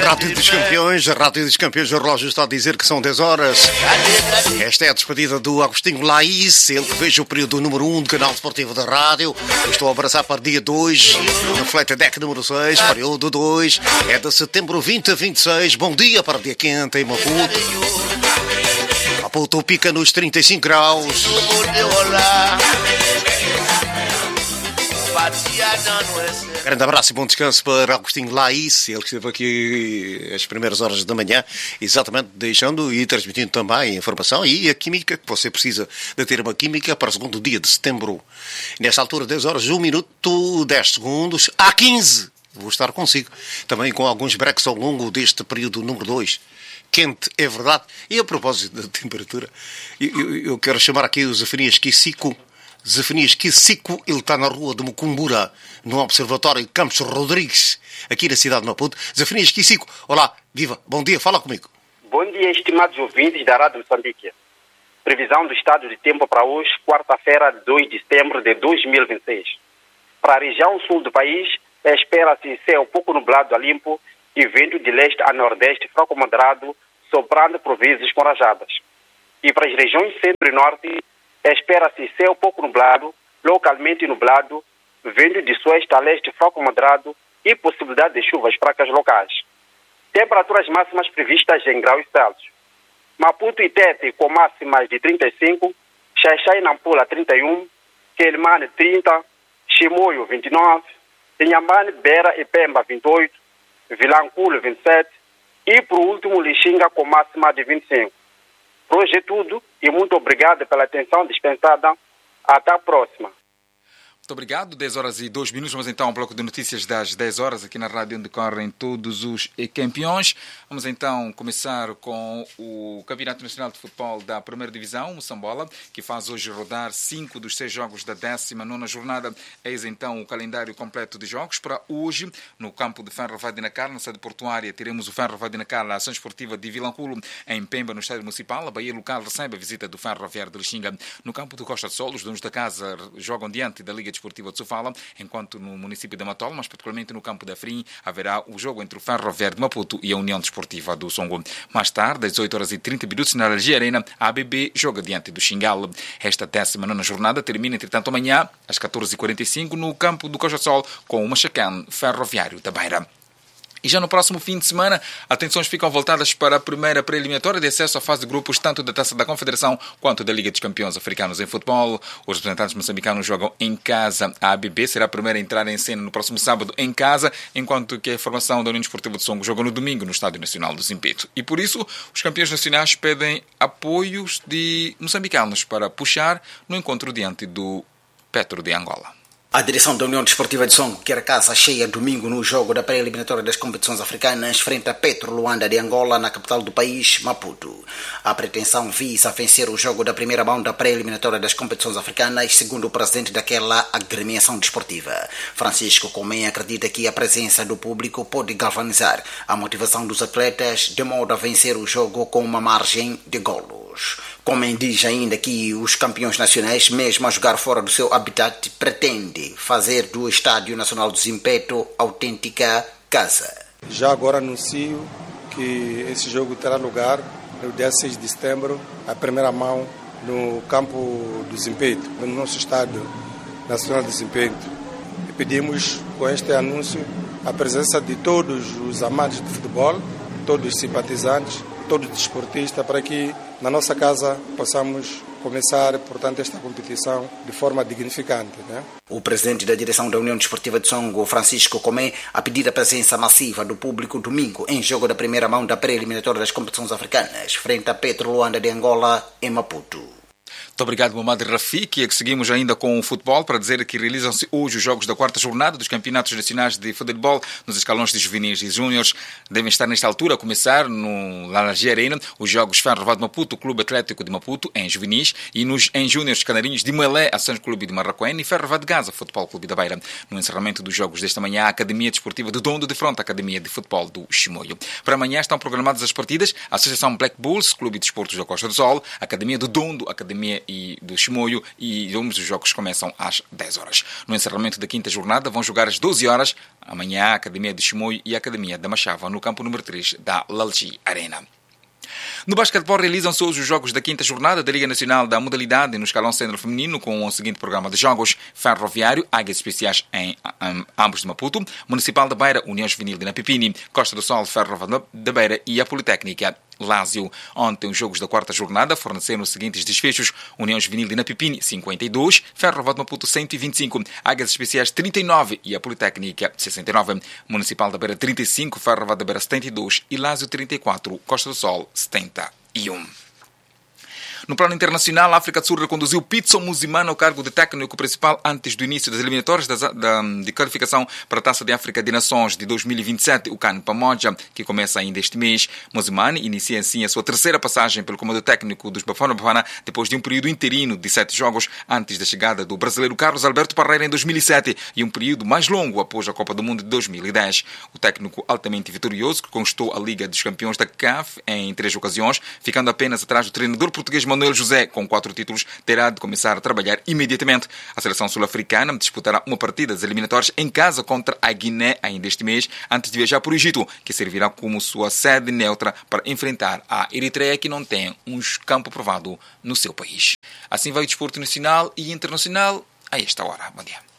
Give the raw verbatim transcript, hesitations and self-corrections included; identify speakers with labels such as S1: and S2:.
S1: Rádio dos Campeões, a Rádio dos Campeões, o relógio está a dizer que são dez horas. Esta é a despedida do Agostinho Laís, ele que veja o período número um do canal desportivo da rádio. Eu estou a abraçar para dia dois, no Flat Deck número seis, período dois, é de setembro vinte a vinte e seis. Bom dia para dia quente em Maputo. Maputo pica nos trinta e cinco graus. Grande abraço e bom descanso para Agostinho Laís, ele que esteve aqui às primeiras horas da manhã, exatamente deixando e transmitindo também a informação e a química que você precisa de ter uma química para o segundo dia de setembro. Nesta altura, dez horas, um minuto, dez segundos, há quinze. Vou estar consigo, também com alguns breaks ao longo deste período número dois. Quente, é verdade. E a propósito da temperatura, eu, eu, eu quero chamar aqui o Zefanias Kisico. Zefanias Kisico, ele está na rua de Mucumbura, no Observatório Campos Rodrigues, aqui na cidade de Maputo. Zefanias Kisico, olá, viva, bom dia, fala comigo.
S2: Bom dia, estimados ouvintes da Rádio Moçambique. Previsão do estado de tempo para hoje, quarta-feira, dois de setembro de dois mil e vinte e seis. Para a região sul do país, espera-se céu pouco nublado a limpo e vento de leste a nordeste fraco moderado, soprando por vezes com rajadas. E para as regiões centro e norte, espera-se céu pouco nublado, localmente nublado, vento de sueste a leste fraco moderado e possibilidade de chuvas fracas locais. Temperaturas máximas previstas em graus Celsius. Maputo e Tete com máximas de trinta e cinco, Xaixai e Nampula trinta e um, Quelimane trinta, Chimoio vinte e nove, Inhambane, Beira e Pemba vinte e oito, Vilanculo vinte e sete e, por último, Lixinga com máxima de vinte e cinco. Por hoje é tudo e muito obrigado pela atenção dispensada. Até a próxima.
S3: Muito obrigado. dez horas e dois minutos. Vamos então ao bloco de notícias das dez horas aqui na rádio onde correm todos os campeões. Vamos então começar com o Campeonato Nacional de Futebol da Primeira Divisão, Moçambola, que faz hoje rodar cinco dos seis jogos da décima nona jornada. Eis então o calendário completo de jogos. Para hoje, no campo de Ferro Vadinacar, na sede portuária, teremos o Ferro Vadinacar, a ação esportiva de Vilanculo, em Pemba, no estádio municipal. A Bahia local recebe a visita do Ferro Ferroviário de Lixinga. No campo do Costa de Sol, os donos da casa jogam diante da Liga Desportiva de Sofala, enquanto no município de Matola, mas particularmente no campo da Frim, haverá o jogo entre o Ferroviário de Maputo e a União Desportiva do Songo. Mais tarde, às dezoito horas e trinta minutos, na Alergia Arena, a A B B joga diante do Xingal. Esta décima nona jornada termina, entretanto, amanhã, às catorze e quarenta e cinco, no campo do Costa Sol, com o Machacan Ferroviário da Beira. E já no próximo fim de semana, atenções ficam voltadas para a primeira pré-eliminatória de acesso à fase de grupos, tanto da Taça da Confederação quanto da Liga dos Campeões Africanos em Futebol. Os representantes moçambicanos jogam em casa. A A B B será a primeira a entrar em cena no próximo sábado em casa, enquanto que a formação da União Desportiva de Songo joga no domingo no Estádio Nacional do Zimpeto. E por isso, os campeões nacionais pedem apoios de moçambicanos para puxar no encontro diante do Petro de Angola.
S4: A direção da União Desportiva de Songo quer casa cheia domingo no jogo da pré-eliminatória das competições africanas frente a Petro Luanda de Angola, na capital do país, Maputo. A pretensão visa vencer o jogo da primeira mão da pré-eliminatória das competições africanas, segundo o presidente daquela agremiação desportiva. Francisco Comem acredita que a presença do público pode galvanizar a motivação dos atletas de modo a vencer o jogo com uma margem de golos. Comem diz ainda que os campeões nacionais, mesmo a jogar fora do seu habitat, pretendem fazer do Estádio Nacional do Zimpeto autêntica casa.
S5: Já agora anuncio que esse jogo terá lugar no dia seis de setembro, a primeira mão, no campo do Zimpeto, no nosso Estádio Nacional do Zimpeto. E pedimos, com este anúncio, a presença de todos os amantes de futebol, todos os simpatizantes, todos os desportistas, para que na nossa casa possamos começar, portanto, esta competição de forma dignificante, né?
S4: O presidente da direção da União Desportiva de Songo, Francisco Comem, a pedir a presença massiva do público domingo em jogo da primeira mão da pré-eliminatória das competições africanas, frente a Petro Luanda de Angola, em Maputo.
S3: Muito obrigado, Mohamed Rafiki. É que seguimos ainda com o futebol para dizer que realizam-se hoje os jogos da quarta jornada dos campeonatos nacionais de futebol nos escalões de juvenis e júniores. Devem estar nesta altura a começar no Laranjeira Arena os jogos Ferro de Maputo, Clube Atlético de Maputo, em juvenis, e nos em júniores Canarinhos de Malé, Ações Clube de Marraquém e Ferro de Gaza, Futebol Clube da Beira. No encerramento dos jogos desta manhã, a Academia Desportiva de Dondo de Fronte à Academia de Futebol do Chimoio. Para amanhã estão programadas as partidas a Associação Black Bulls, Clube de Desportos da Costa do Sol, Academia do Dondo, Academia e do Chimoio, e ambos os jogos começam às dez horas. No encerramento da quinta jornada vão jogar às doze horas, amanhã a Academia de Chimoio e a Academia da Machava no campo número três da Lalji Arena. No basquetebol realizam-se hoje os jogos da quinta jornada da Liga Nacional da Modalidade no escalão sênior feminino com o seguinte programa de jogos: Ferroviário, Águias Especiais em um, ambos de Maputo, Municipal da Beira, União Juvenil de Napipini, Costa do Sol, Ferro da Beira e a Politécnica Lázio. Ontem, os jogos da quarta jornada forneceram os seguintes desfechos: União Juvenil de Napipini, cinquenta e dois, Ferro de Maputo, cento e vinte e cinco, Águias Especiais, trinta e nove e a Politécnica, sessenta e nove, Municipal da Beira, trinta e cinco, Ferro da Beira, setenta e dois e Lázio, trinta e quatro, Costa do Sol, setenta e um. No plano internacional, a África do Sul reconduziu Pitso Muzimana ao cargo de técnico principal antes do início das eliminatórias das, da, de qualificação para a Taça de África de Nações de dois mil e vinte e sete, o CAN Pamoja, que começa ainda este mês. Muzimana inicia assim a sua terceira passagem pelo comando técnico dos Bafana Bafana depois de um período interino de sete jogos antes da chegada do brasileiro Carlos Alberto Parreira em dois mil e sete e um período mais longo após a Copa do Mundo de dois mil e dez. O técnico altamente vitorioso que conquistou a Liga dos Campeões da C A F em três ocasiões, ficando apenas atrás do treinador português Manuel José, com quatro títulos, terá de começar a trabalhar imediatamente. A seleção sul-africana disputará uma partida das eliminatórias em casa contra a Guiné ainda este mês, antes de viajar para o Egito, que servirá como sua sede neutra para enfrentar a Eritreia, que não tem um campo provado no seu país. Assim vai o desporto nacional e internacional a esta hora. Bom dia.